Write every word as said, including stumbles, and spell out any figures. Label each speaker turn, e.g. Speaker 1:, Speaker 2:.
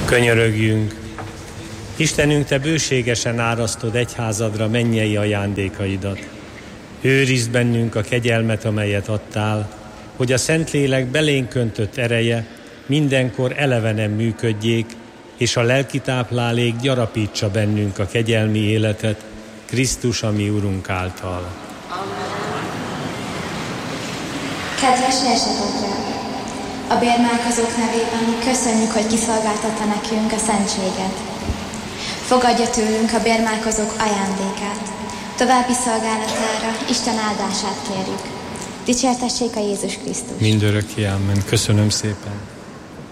Speaker 1: Könyörögjünk! Istenünk, Te bőségesen árasztod egyházadra mennyei ajándékaidat. Őrizd bennünk a kegyelmet, amelyet adtál, hogy a Szentlélek belénk öntött ereje mindenkor elevenen működjék, és a lelki táplálék gyarapítsa bennünk a kegyelmi életet, Krisztus, a mi Urunk által.
Speaker 2: Kedves versetekre! A bérmálkozók nevében köszönjük, hogy kiszolgáltatta nekünk a szentséget. Fogadja tőlünk a bérmálkozók ajándékát. További szolgálatára Isten áldását kérjük. Dicsértessék a Jézus Krisztus!
Speaker 1: Mindörökké, amen. Köszönöm szépen!